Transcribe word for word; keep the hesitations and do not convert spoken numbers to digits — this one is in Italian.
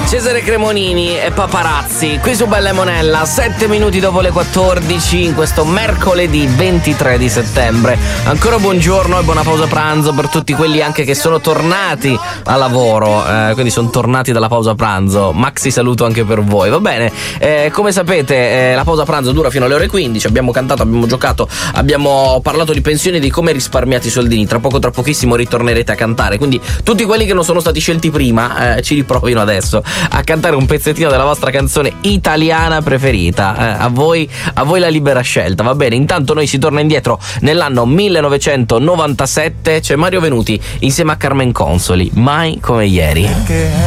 Cesare Cremonini e Paparazzi qui su Bella e Monella, sette minuti dopo le quattordici in questo mercoledì ventitré di settembre. Ancora buongiorno e buona pausa pranzo per tutti quelli anche che sono tornati a lavoro, eh, quindi sono tornati dalla pausa pranzo. Maxi saluto anche per voi. Va bene, eh, come sapete eh, la pausa pranzo dura fino alle ore quindici. Abbiamo cantato, abbiamo giocato, abbiamo parlato di pensioni e di come risparmiate i soldini. Tra poco tra pochissimo ritornerete a cantare, quindi tutti quelli che non sono stati scelti prima eh, ci riprovino adesso a cantare un pezzettino della vostra canzone italiana preferita. Eh, a voi, a voi la libera scelta, va bene? Intanto noi si torna indietro nell'anno millenovecentonovantasette. C'è Mario Venuti insieme a Carmen Consoli, Mai come ieri.